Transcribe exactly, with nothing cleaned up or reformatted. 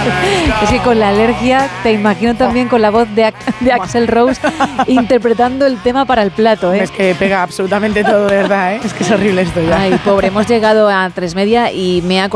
Es que con la alergia te imagino también con la voz de, de Axl Rose interpretando el tema para el plato, ¿eh? Es que pega absolutamente todo, de verdad, ¿eh? Es que es horrible esto ya. Ay, pobre, hemos llegado a tres media y me ha